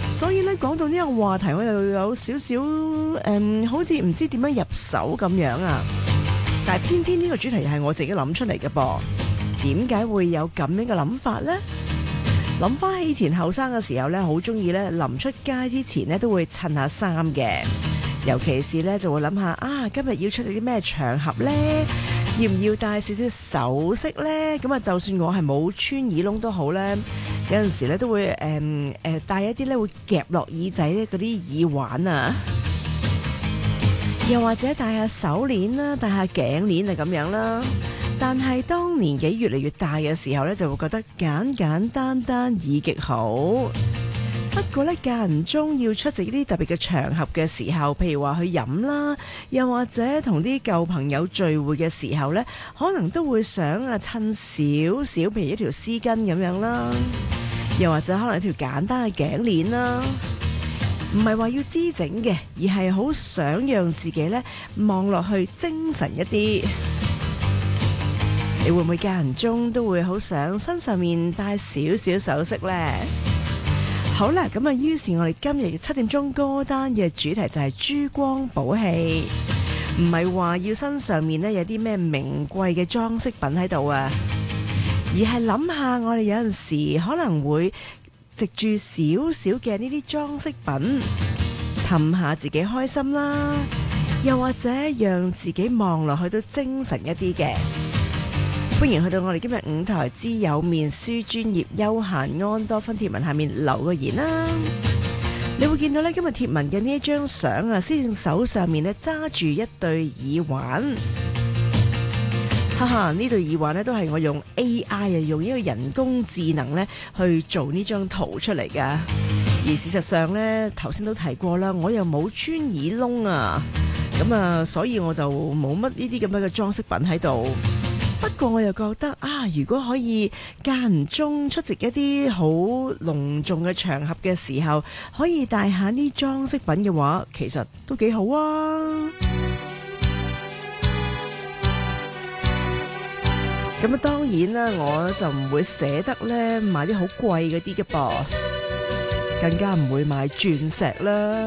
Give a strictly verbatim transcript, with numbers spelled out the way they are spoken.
所以咧，講到呢個話題，我又有少少誒，好似唔知點樣入手咁樣啊！但係偏偏呢個主題又係我自己諗出嚟嘅噃，點解會有咁樣嘅諗法呢？諗翻起以前後生嘅時候咧，好中意咧臨出街之前咧都會襯下衫嘅，尤其是咧就會諗下啊，今日要出席啲咩場合呢？要唔要帶少少首飾呢？咁啊，就算我係冇穿耳窿都好咧，有陣時咧都會誒誒帶一啲咧會夾落耳仔咧嗰啲耳環啊，又或者戴下手鏈啦，戴下頸鏈啊咁樣啦。但係當年紀越嚟越大嘅時候咧，就會覺得簡簡單單已極好。不過咧，間唔中要出席呢啲特別嘅場合嘅時候，譬如話去飲啦，又或者同啲舊朋友聚會嘅時候咧，可能都會想啊襯少少，譬如一條絲巾咁樣啦，又或者可能一條簡單嘅頸鏈啦，唔係話要姿整嘅，而係好想讓自己咧望落去精神一啲。你會唔會間唔中都會好想身上面帶少少首飾呢？好啦，咁啊，於是我哋今日嘅七點鐘歌單嘅主題就係珠光寶氣，唔係話要身上面咧有啲咩名貴嘅裝飾品喺度啊，而係諗下我哋有陣時可能會藉住少少嘅呢啲裝飾品氹下自己開心啦，又或者讓自己望落去都精神一啲嘅。歡迎去到我哋今日五台之有面書專頁休閒安多芬貼文下面留個言啦。你會見到咧今日貼文嘅呢一張相啊，先手上面咧揸住一對耳環，哈哈！呢對耳環咧都係我用 A I 啊，用呢個人工智能咧去做呢張圖出嚟噶。而事實上咧，頭先都提過啦，我又冇穿耳窿啊，咁啊，所以我就冇乜呢啲咁樣嘅裝飾品喺度。不過我又覺得啊，如果可以間唔中出席一啲好隆重嘅場合嘅時候，可以帶下啲裝飾品嘅話，其實都幾好啊！咁啊，當然啦，我就唔會捨得咧買啲好貴嗰啲嘅噃，更加唔會買鑽石啦。